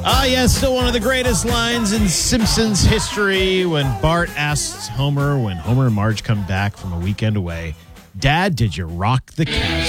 Yes, still one of the greatest lines in Simpsons history when Bart asks Homer when Homer and Marge come back from a weekend away, "Dad, did you rock the Cavs?"